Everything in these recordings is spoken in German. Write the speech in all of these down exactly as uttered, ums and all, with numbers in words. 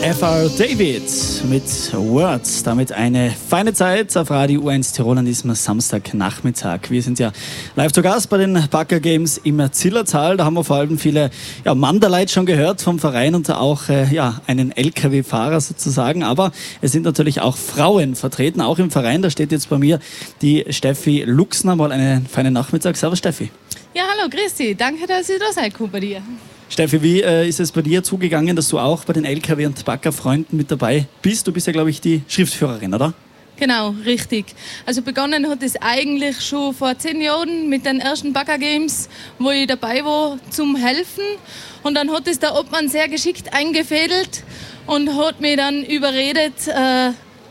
F R David mit Words. Damit eine feine Zeit auf Radio U eins Tirol an diesem Samstagnachmittag. Wir sind ja live zu Gast bei den Bagger Games im Zillertal. Da haben wir vor allem viele ja, Manderleit schon gehört vom Verein und auch äh, ja, einen L K W-Fahrer sozusagen. Aber es sind natürlich auch Frauen vertreten, auch im Verein. Da steht jetzt bei mir die Steffi Luxner. Mal einen feinen Nachmittag. Servus Steffi. Ja, hallo, grüß dich. Danke, dass ich da sein kann bei dir. Steffi, wie äh, ist es bei dir zugegangen, dass du auch bei den L K W- und Bagger-Freunden mit dabei bist? Du bist ja, glaube ich, die Schriftführerin, oder? Genau, richtig. Also begonnen hat es eigentlich schon vor zehn Jahren mit den ersten Bagger Games, wo ich dabei war zum Helfen. Und dann hat es der Obmann sehr geschickt eingefädelt und hat mich dann überredet, äh,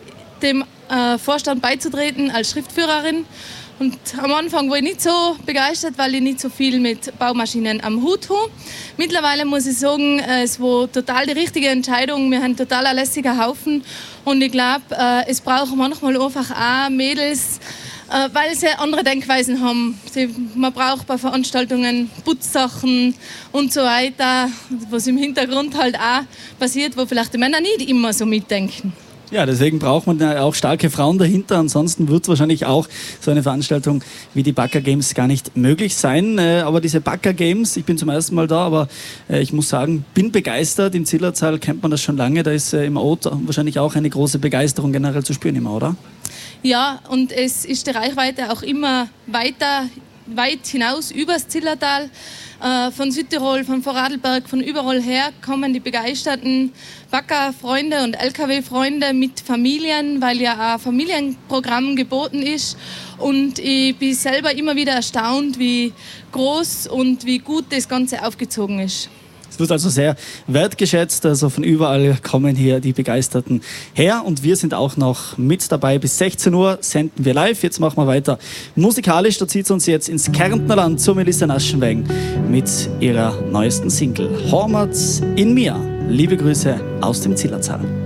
dem äh, Vorstand beizutreten als Schriftführerin. Und am Anfang war ich nicht so begeistert, weil ich nicht so viel mit Baumaschinen am Hut habe. Mittlerweile muss ich sagen, es war total die richtige Entscheidung. Wir haben total ein lässiger Haufen. Und ich glaube, es braucht manchmal einfach auch Mädels, weil sie andere Denkweisen haben. Man braucht bei Veranstaltungen Putzsachen und so weiter, was im Hintergrund halt auch passiert, wo vielleicht die Männer nicht immer so mitdenken. Ja, deswegen braucht man ja auch starke Frauen dahinter. Ansonsten wird wahrscheinlich auch so eine Veranstaltung wie die Bagger Games gar nicht möglich sein. Aber diese Bagger Games, ich bin zum ersten Mal da, aber ich muss sagen, bin begeistert. Im Zillertal kennt man das schon lange. Da ist im Ort wahrscheinlich auch eine große Begeisterung generell zu spüren immer, oder? Ja, und es ist die Reichweite auch immer weiter, weit hinaus übers Zillertal. Von Südtirol, von Vorarlberg, von überall her kommen die begeisterten Bagger-Freunde und L K W-Freunde mit Familien, weil ja auch ein Familienprogramm geboten ist. Und ich bin selber immer wieder erstaunt, wie groß und wie gut das Ganze aufgezogen ist. Es wird also sehr wertgeschätzt, also von überall kommen hier die Begeisterten her und wir sind auch noch mit dabei. Bis sechzehn Uhr senden wir live. Jetzt machen wir weiter musikalisch. Da zieht es uns jetzt ins Kärntnerland zu Melissa Naschenweng mit ihrer neuesten Single Hormats in mir. Liebe Grüße aus dem Zillertal.